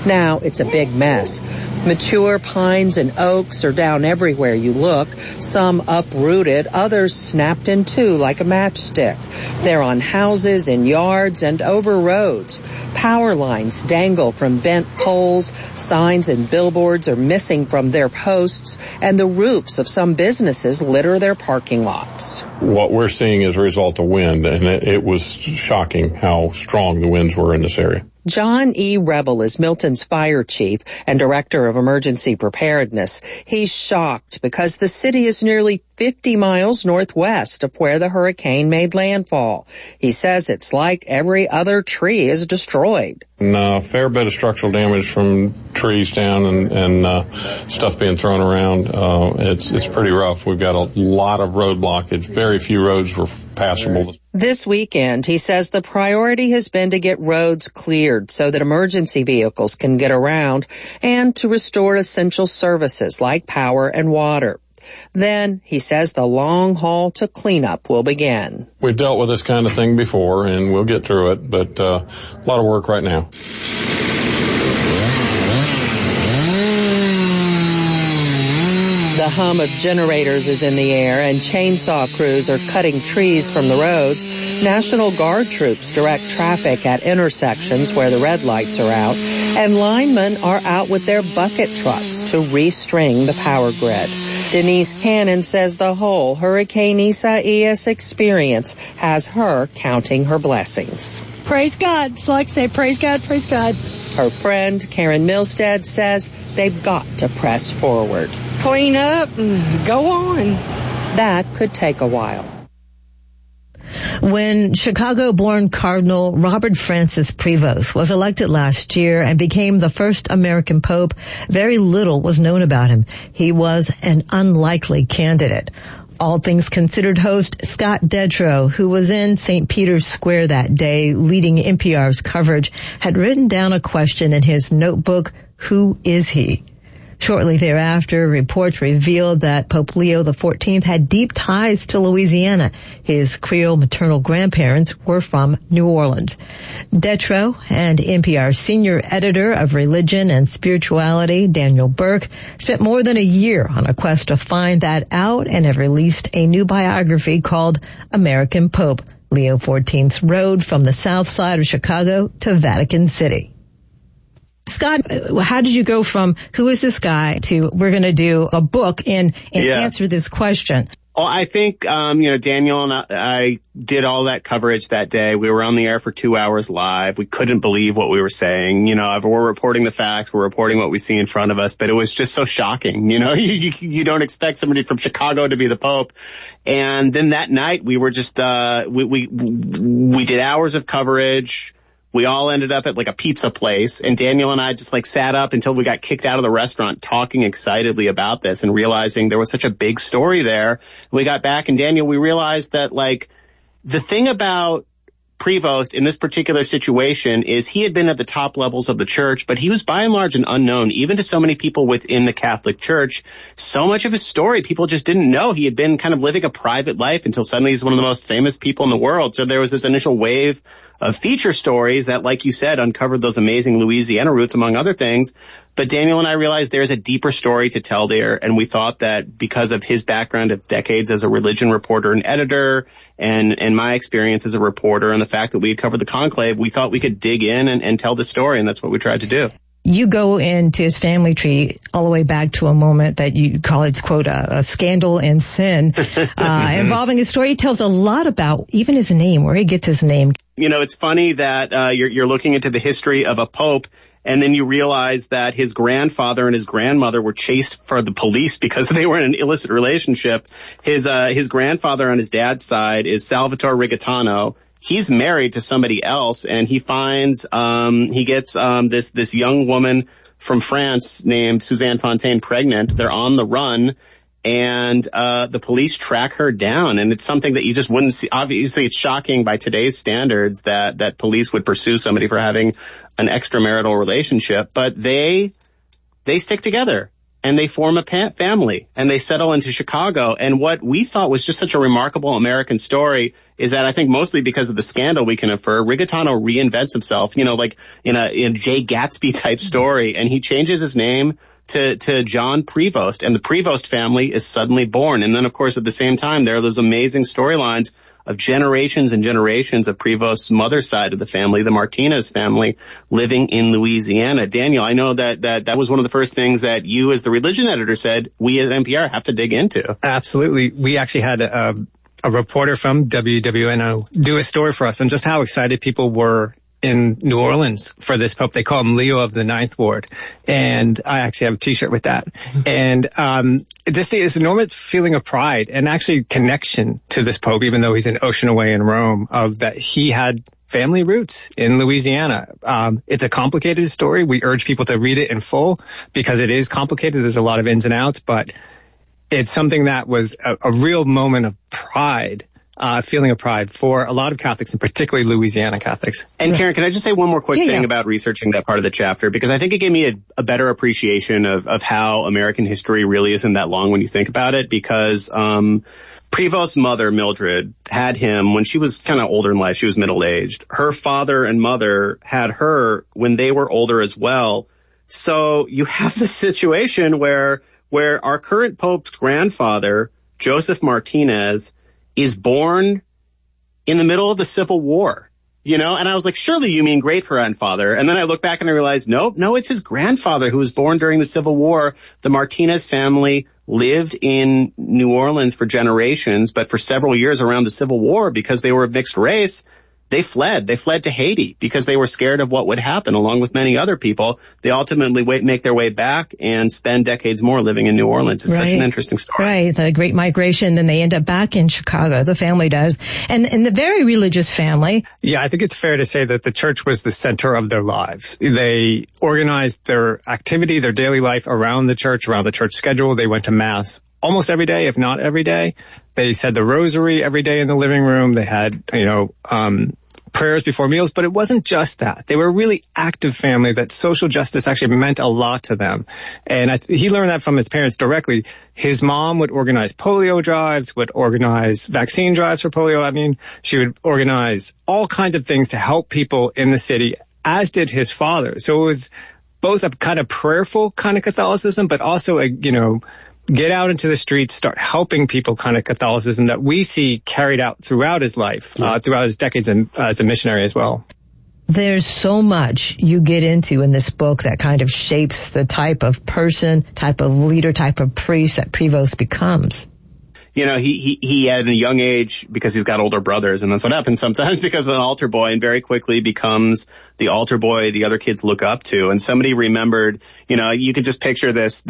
Now it's a big mess. Mature pines and oaks are down everywhere you look, some uprooted, others snapped in two like a matchstick. They're on houses, in yards, and over roads. Power lines dangle from bent poles, signs and billboards are missing from their posts, and the roofs of some businesses litter their parking lots. What we're seeing is a result of wind, and it was shocking how strong the winds were in this area. John E. Rebel is Milton's fire chief and director of emergency preparedness. He's shocked because the city is nearly 50 miles northwest of where the hurricane made landfall. He says it's like every other tree is destroyed. A fair bit of structural damage from trees down and stuff being thrown around. It's pretty rough. We've got a lot of road blockage. Very few roads were passable. This weekend, he says the priority has been to get roads cleared so that emergency vehicles can get around and to restore essential services like power and water. Then, he says the long haul to cleanup will begin. We've dealt with this kind of thing before, and we'll get through it, but a lot of work right now. The hum of generators is in the air, and chainsaw crews are cutting trees from the roads. National Guard troops direct traffic at intersections where the red lights are out, and linemen are out with their bucket trucks to restring the power grid. Denise Cannon says the whole Hurricane Isaias experience has her counting her blessings. Praise God. So like I say, praise God, praise God. Her friend, Karen Milstead, says they've got to press forward. Clean up and go on. That could take a while. When Chicago-born Cardinal Robert Francis Prevost was elected last year and became the first American pope, very little was known about him. He was an unlikely candidate. All Things Considered host Scott Detrow, who was in St. Peter's Square that day leading NPR's coverage, had written down a question in his notebook, "Who is he?" Shortly thereafter, reports revealed that Pope Leo XIV had deep ties to Louisiana. His Creole maternal grandparents were from New Orleans. Detrow and NPR senior editor of religion and spirituality, Daniel Burke, spent more than a year on a quest to find that out and have released a new biography called American Pope, Leo XIV's Road from the South Side of Chicago to Vatican City. Scott, how did you go from who is this guy to we're going to do a book and answer this question? Well, I think, Daniel and I did all that coverage that day. We were on the air for 2 hours live. We couldn't believe what we were saying. We're reporting the facts. We're reporting what we see in front of us, but it was just so shocking. You don't expect somebody from Chicago to be the Pope. And then that night we were just, we did hours of coverage. We all ended up at like a pizza place, and Daniel and I just like sat up until we got kicked out of the restaurant talking excitedly about this and realizing there was such a big story there. We got back, and Daniel, we realized that like the thing about Prevost in this particular situation is he had been at the top levels of the church, but he was by and large an unknown, even to so many people within the Catholic Church. So much of his story, people just didn't know. He had been kind of living a private life until suddenly he's one of the most famous people in the world. So there was this initial wave of feature stories that, like you said, uncovered those amazing Louisiana roots, among other things. But Daniel and I realized there's a deeper story to tell there, and we thought that because of his background of decades as a religion reporter and editor, and my experience as a reporter, and the fact that we had covered the conclave, we thought we could dig in and tell the story, and that's what we tried to do. You go into his family tree all the way back to a moment that you call it, quote, a scandal and sin involving his story. He tells a lot about even his name, where he gets his name. It's funny that you're looking into the history of a pope, and then you realize that his grandfather and his grandmother were chased for the police because they were in an illicit relationship. His grandfather on his dad's side is Salvatore Rigatano. He's married to somebody else, and he finds, he gets, this young woman from France named Suzanne Fontaine pregnant. They're on the run, and, the police track her down, and it's something that you just wouldn't see. Obviously, it's shocking by today's standards that police would pursue somebody for having an extramarital relationship, but they stick together. and they form a family, and they settle into Chicago. And what we thought was just such a remarkable American story is that I think mostly because of the scandal we can infer, Rigatano reinvents himself, like in a Jay Gatsby type story, and he changes his name to John Prevost, and the Prevost family is suddenly born. And then, of course, at the same time, there are those amazing storylines of generations and generations of Prevost's mother's side of the family, the Martinez family, living in Louisiana. Daniel, I know that was one of the first things that you, as the religion editor, said we at NPR have to dig into. Absolutely. We actually had a reporter from WWNO do a story for us on just how excited people were in New Orleans for this Pope. They call him Leo of the Ninth Ward. And I actually have a t-shirt with that. And just this enormous feeling of pride and actually connection to this Pope, even though he's an ocean away in Rome, of that he had family roots in Louisiana. It's a complicated story. We urge people to read it in full because it is complicated. There's a lot of ins and outs, but it's something that was a real moment of pride. Feeling of pride for a lot of Catholics, and particularly Louisiana Catholics. And Karen, can I just say one more quick thing about researching that part of the chapter? Because I think it gave me a better appreciation of how American history really isn't that long when you think about it. Because Prevost's mother, Mildred, had him when she was kind of older in life. She was middle-aged. Her father and mother had her when they were older as well. So you have this situation where our current Pope's grandfather, Joseph Martinez, is born in the middle of the Civil War, and I was like, surely you mean great grandfather. And then I look back and I realized, no, it's his grandfather who was born during the Civil War. The Martinez family lived in New Orleans for generations, but for several years around the Civil War, because they were of mixed race, they fled to Haiti because they were scared of what would happen. Along with many other people, they ultimately make their way back and spend decades more living in New Orleans. It's such an interesting story. Right, the Great Migration, then they end up back in Chicago, the family does, and the very religious family. Yeah, I think it's fair to say that the church was the center of their lives. They organized their activity, their daily life around the church schedule. They went to Mass almost every day, if not every day. They said the rosary every day in the living room. They had, prayers before meals, but it wasn't just that. They were a really active family that social justice actually meant a lot to them. And he learned that from his parents directly. His mom would organize polio drives, would organize vaccine drives for polio. She would organize all kinds of things to help people in the city, as did his father. So it was both a kind of prayerful kind of Catholicism, but also get out into the streets, start helping people kind of Catholicism that we see carried out throughout his life, throughout his decades as a missionary as well. There's so much you get into in this book that kind of shapes the type of person, type of leader, type of priest that Prevost becomes. He at a young age, because he's got older brothers, and that's what happens sometimes, because of an altar boy, and very quickly becomes the altar boy the other kids look up to. And somebody remembered, you could just picture this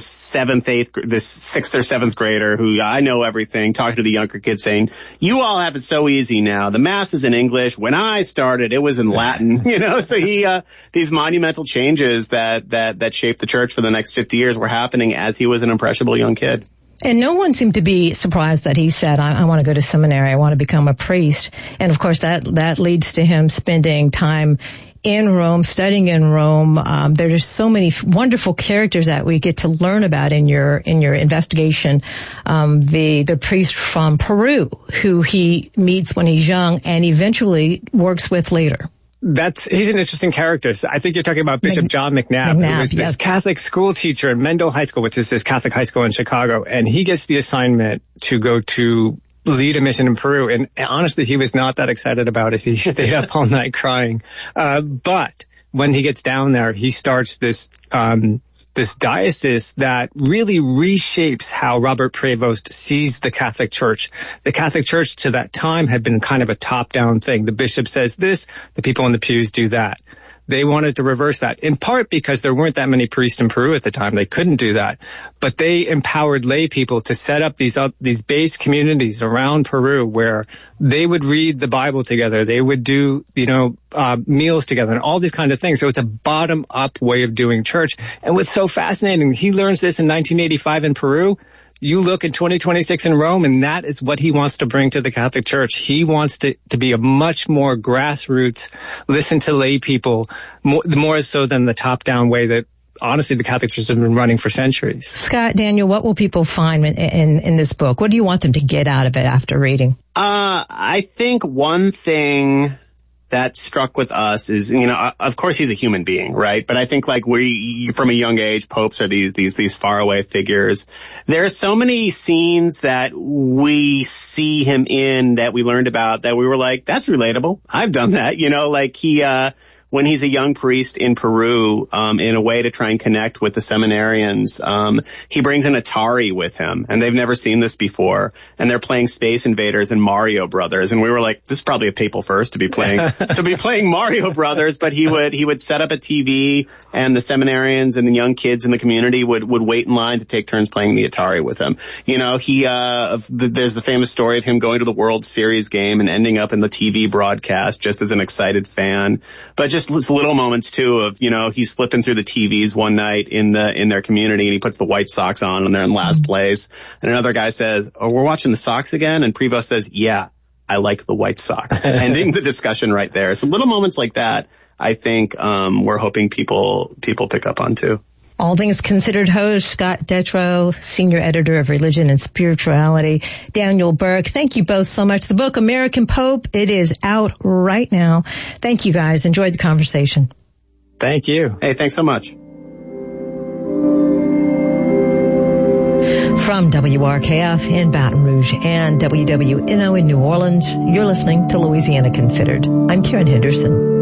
6th or 7th grader who, I know everything, talking to the younger kids saying, you all have it so easy now. The Mass is in English. When I started, it was in Latin, so these monumental changes that shaped the church for the next 50 years were happening as he was an impressionable young kid. And no one seemed to be surprised that he said, I want to go to seminary. I want to become a priest. And of course, that leads to him spending time in Rome, studying in Rome. There's so many wonderful characters that we get to learn about in your investigation. The priest from Peru, who he meets when he's young and eventually works with later. He's an interesting character. So I think you're talking about Bishop John McNabb, who was this Catholic school teacher in Mendel High School, which is this Catholic high school in Chicago. And he gets the assignment to go to lead a mission in Peru. And honestly, he was not that excited about it. He stayed up all night crying. But when he gets down there, he starts this diocese that really reshapes how Robert Prevost sees the Catholic Church. The Catholic Church to that time had been kind of a top-down thing. The bishop says this, the people in the pews do that. They wanted to reverse that, in part because there weren't that many priests in Peru at the time. They couldn't do that. But they empowered lay people to set up these base communities around Peru where they would read the Bible together. They would do, meals together and all these kind of things. So it's a bottom-up way of doing church. And what's so fascinating, he learns this in 1985 in Peru. You look in 2026 in Rome, and that is what he wants to bring to the Catholic Church. He wants to be a much more grassroots, listen to lay people, more so than the top-down way that honestly, the Catholic Church has been running for centuries. Scott, Daniel, what will people find in this book? What do you want them to get out of it after reading? I think one thing that struck with us is, of course he's a human being, right? But I think like from a young age, popes are these faraway figures. There are so many scenes that we see him in that we learned about that we were like, that's relatable. I've done that, like when he's a young priest in Peru, in a way to try and connect with the seminarians, he brings an Atari with him, and they've never seen this before, and they're playing Space Invaders and Mario Brothers, and we were like, this is probably a papal first to be playing Mario Brothers, but he would set up a TV, and the seminarians and the young kids in the community would wait in line to take turns playing the Atari with him. There's the famous story of him going to the World Series game and ending up in the TV broadcast just as an excited fan, but just little moments too of, he's flipping through the TVs one night in their community and he puts the White Sox on and they're in last place. And another guy says, oh, we're watching the Sox again? And Prevost says, yeah, I like the White Sox. Ending the discussion right there. So little moments like that, I think, we're hoping people pick up on too. All Things Considered host Scott Detrow, senior editor of Religion and Spirituality, Daniel Burke. Thank you both so much. The book, American Pope, it is out right now. Thank you guys. Enjoyed the conversation. Thank you. Hey, thanks so much. From WRKF in Baton Rouge and WWNO in New Orleans, you're listening to Louisiana Considered. I'm Karen Henderson.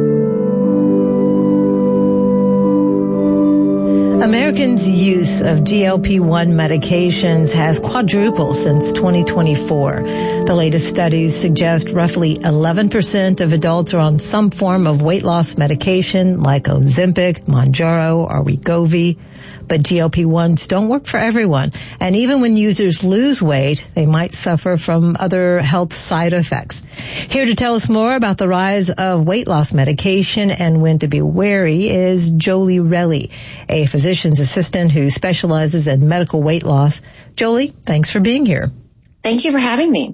Americans' use of GLP-1 medications has quadrupled since 2024. The latest studies suggest roughly 11% of adults are on some form of weight loss medication like Ozempic, Mounjaro, or Wegovy. But GLP-1s don't work for everyone. And even when users lose weight, they might suffer from other health side effects. Here to tell us more about the rise of weight loss medication and when to be wary is Jolie Relly, a physician's assistant who specializes in medical weight loss. Jolie, thanks for being here. Thank you for having me.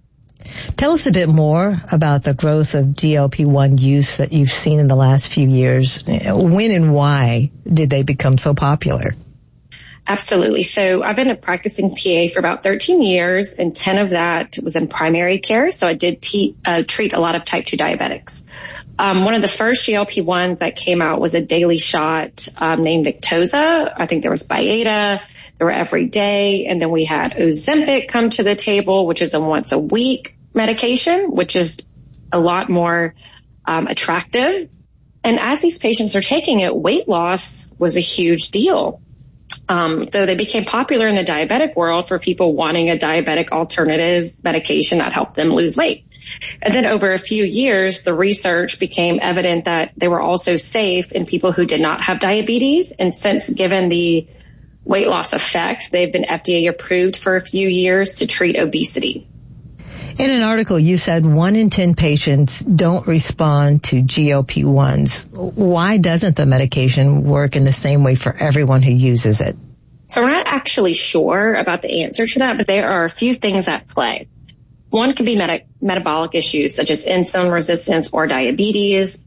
Tell us a bit more about the growth of GLP-1 use that you've seen in the last few years. When and why did they become so popular? Absolutely. So I've been a practicing PA for about 13 years, and 10 of that was in primary care. So I did treat a lot of type 2 diabetics. One of the first GLP-1s that came out was a daily shot named Victoza. I think there was Byetta. There were every day. And then we had Ozempic come to the table, which is a once a week medication, which is a lot more attractive. And as these patients are taking it, weight loss was a huge deal. So they became popular in the diabetic world for people wanting a diabetic alternative medication that helped them lose weight. And then over a few years, the research became evident that they were also safe in people who did not have diabetes. And since given the weight loss effect, they've been FDA approved for a few years to treat obesity. In an article, you said 1 in 10 patients don't respond to GLP-1s. Why doesn't the medication work in the same way for everyone who uses it? So we're not actually sure about the answer to that, but there are a few things at play. One could be metabolic issues such as insulin resistance or diabetes.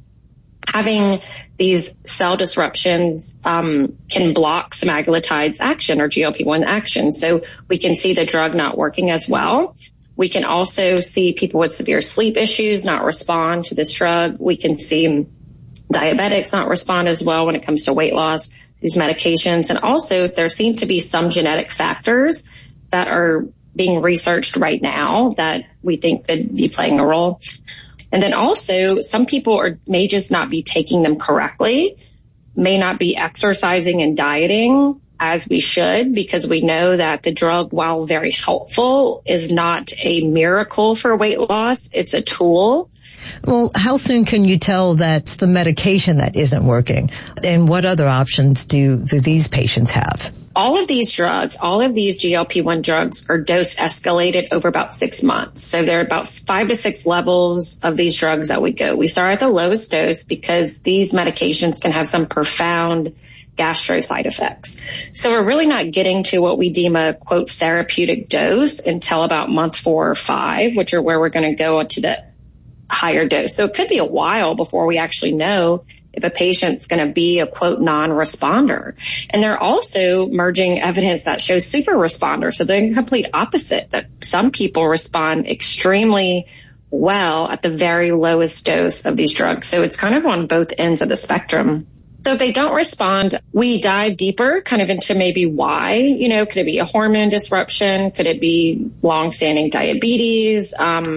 Having these cell disruptions can block semaglutide's action or GLP-1 action. So we can see the drug not working as well. We can also see people with severe sleep issues not respond to this drug. We can see diabetics not respond as well when it comes to weight loss, these medications. And also there seem to be some genetic factors that are being researched right now that we think could be playing a role. And then also some people may just not be taking them correctly, may not be exercising and dieting as we should, because we know that the drug, while very helpful, is not a miracle for weight loss. It's a tool. Well, how soon can you tell that's the medication that isn't working? And what other options do these patients have? All of these drugs, all of these GLP-1 drugs are dose escalated over about 6 months. So there are about 5 to 6 levels of these drugs that we go. We start at the lowest dose because these medications can have some profound gastro side effects. So we're really not getting to what we deem a, quote, therapeutic dose until about month 4 or 5, which are where we're going to go to the higher dose. So it could be a while before we actually know if a patient's going to be a quote non-responder. And they're also merging evidence that shows super responders. So they're the complete opposite, that some people respond extremely well at the very lowest dose of these drugs. So it's kind of on both ends of the spectrum. So if they don't respond, we dive deeper kind of into maybe why, could it be a hormone disruption? Could it be longstanding diabetes?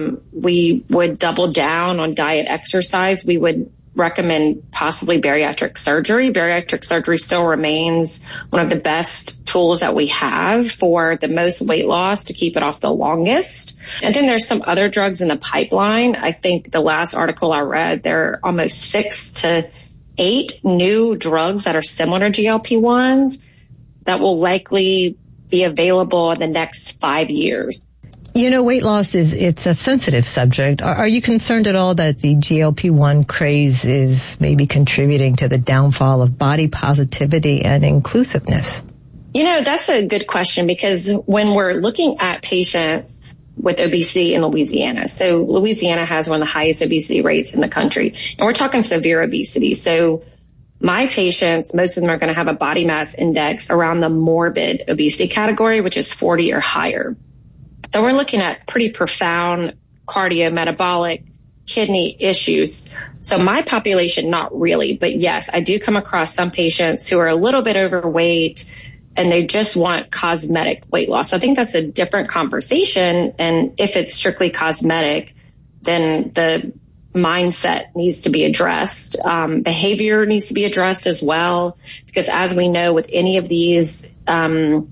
We would double down on diet, exercise. We would recommend possibly bariatric surgery. Bariatric surgery still remains one of the best tools that we have for the most weight loss to keep it off the longest. And then there's some other drugs in the pipeline. I think the last article I read, there are almost 6 to 8 new drugs that are similar to GLP-1s that will likely be available in the next 5 years. Weight loss it's a sensitive subject. Are you concerned at all that the GLP-1 craze is maybe contributing to the downfall of body positivity and inclusiveness? That's a good question, because when we're looking at patients with obesity in Louisiana. So Louisiana has one of the highest obesity rates in the country, and we're talking severe obesity. So my patients, most of them are going to have a body mass index around the morbid obesity category, which is 40 or higher. So we're looking at pretty profound cardiometabolic kidney issues. So my population, not really, but yes, I do come across some patients who are a little bit overweight and they just want cosmetic weight loss. So I think that's a different conversation. And if it's strictly cosmetic, then the mindset needs to be addressed. Behavior needs to be addressed as well, because as we know with any of these avenues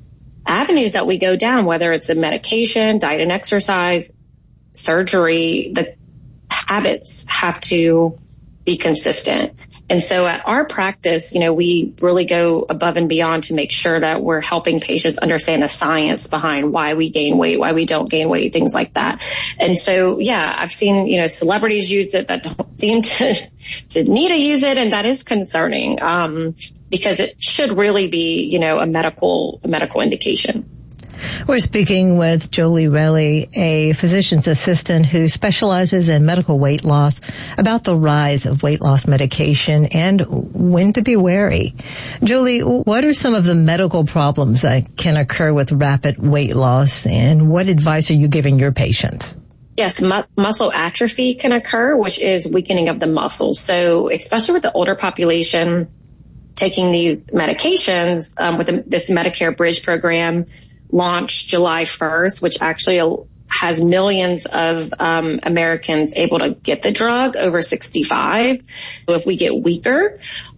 that we go down, whether it's a medication, diet and exercise, surgery, the habits have to be consistent. And so at our practice, we really go above and beyond to make sure that we're helping patients understand the science behind why we gain weight, why we don't gain weight, things like that. And so, yeah, I've seen, celebrities use it that don't seem to need to use it. And that is concerning, because it should really be, a medical indication. We're speaking with Jolie Relly, a physician's assistant who specializes in medical weight loss, about the rise of weight loss medication and when to be wary. Jolie, what are some of the medical problems that can occur with rapid weight loss, and what advice are you giving your patients? Yes, muscle atrophy can occur, which is weakening of the muscles. So especially with the older population taking these medications, with this Medicare Bridge program, launched July 1st, which actually has millions of Americans able to get the drug over 65. So if we get weaker,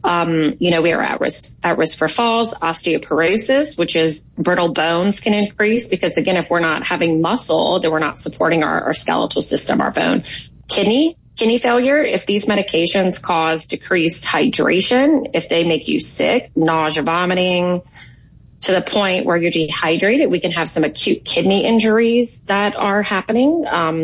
we are at risk for falls, osteoporosis, which is brittle bones, can increase, because again, if we're not having muscle, then we're not supporting our skeletal system, our bone. Kidney failure, if these medications cause decreased hydration, if they make you sick, nausea, vomiting, to the point where you're dehydrated, we can have some acute kidney injuries that are happening.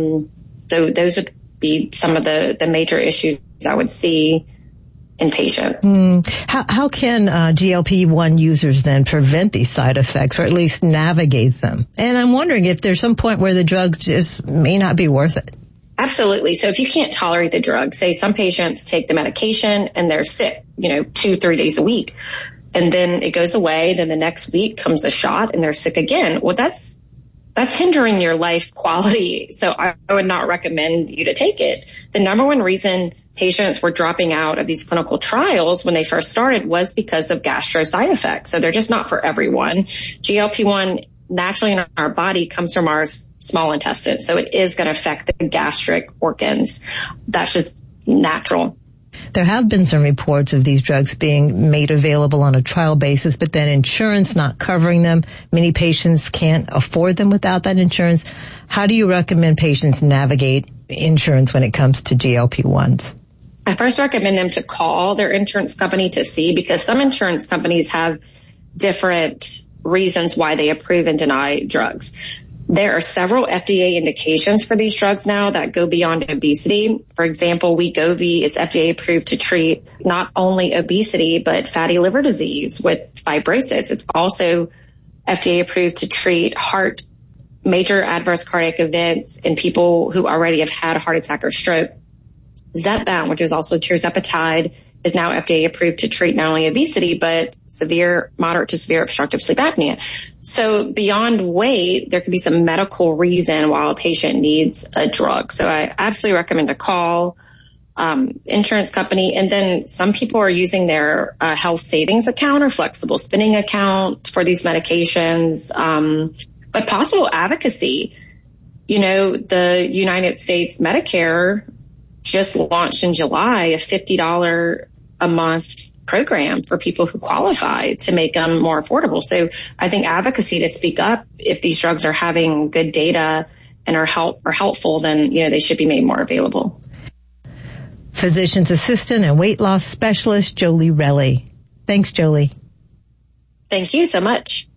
So those would be some of the major issues I would see in patients. How can GLP-1 users then prevent these side effects, or at least navigate them? And I'm wondering if there's some point where the drugs just may not be worth it. Absolutely. So if you can't tolerate the drug, say some patients take the medication and they're sick, 2-3 days a week, and then it goes away. Then the next week comes a shot and they're sick again. Well, that's hindering your life quality. So I would not recommend you to take it. The number one reason patients were dropping out of these clinical trials when they first started was because of gastro side effects. So they're just not for everyone. GLP-1 naturally in our body comes from our small intestine. So it is going to affect the gastric organs. That's just natural. There have been some reports of these drugs being made available on a trial basis, but then insurance not covering them. Many patients can't afford them without that insurance. How do you recommend patients navigate insurance when it comes to GLP-1s? I first recommend them to call their insurance company to see, because some insurance companies have different reasons why they approve and deny drugs. There are several FDA indications for these drugs now that go beyond obesity. For example, Wegovy is FDA approved to treat not only obesity, but fatty liver disease with fibrosis. It's also FDA approved to treat major adverse cardiac events in people who already have had a heart attack or stroke. Zepbound, which is also tirzepatide, is now FDA approved to treat not only obesity, but moderate to severe obstructive sleep apnea. So beyond weight, there could be some medical reason why a patient needs a drug. So I absolutely recommend a call, insurance company. And then some people are using their health savings account or flexible spending account for these medications. But possible advocacy, the United States Medicare just launched in July a $50 a month program for people who qualify to make them more affordable. So I think advocacy to speak up if these drugs are having good data and are helpful, then, they should be made more available. Physician's assistant and weight loss specialist, Jolie Relly. Thanks, Jolie. Thank you so much.